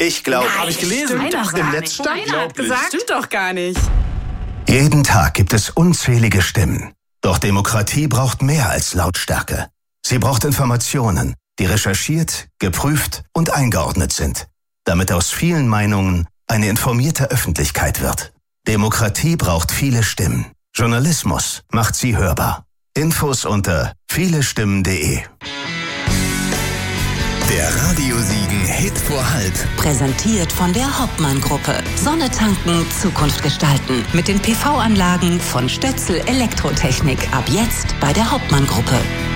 Ich glaube... Habe ich gelesen. Im Netz Steiner hat gesagt. Stimmt doch gar nicht. Jeden Tag gibt es unzählige Stimmen. Doch Demokratie braucht mehr als Lautstärke. Sie braucht Informationen, die recherchiert, geprüft und eingeordnet sind, damit aus vielen Meinungen eine informierte Öffentlichkeit wird. Demokratie braucht viele Stimmen. Journalismus macht sie hörbar. Infos unter vielestimmen.de. Der Radio Siegen Hit vor Halb. Präsentiert von der Hauptmann-Gruppe. Sonne tanken, Zukunft gestalten. Mit den PV-Anlagen von Stötzl Elektrotechnik. Ab jetzt bei der Hauptmann-Gruppe.